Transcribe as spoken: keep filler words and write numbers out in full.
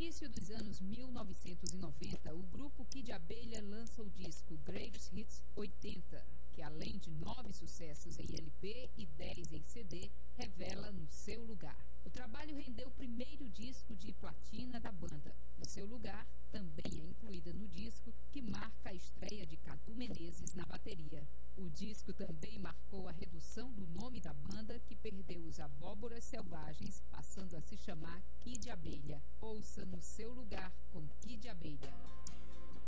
início dos anos mil novecentos e noventa, o grupo Kid Abelha lança o disco Greatest Hits oitenta, que além de nove sucessos em L P e dez em C D, revela No Seu Lugar. O trabalho rendeu o primeiro disco de platina da banda. No Seu Lugar também é incluída no disco, que marca a estreia de Cadu Menezes na bateria. O disco também marcou a redução do nome da banda, que perdeu os Abóboras Selvagens, passando a se chamar Kid Abelha. Ouça No Seu Lugar com Kid Abelha.